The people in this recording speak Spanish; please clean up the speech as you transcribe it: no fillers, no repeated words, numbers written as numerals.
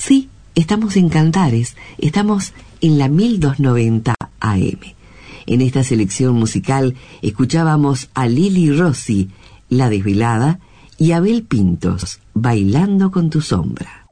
Sí, estamos en Cantares, estamos en la 1290 AM. En esta selección musical escuchábamos a Lili Rossi, La Desvelada, y Abel Pintos, Bailando con tu sombra.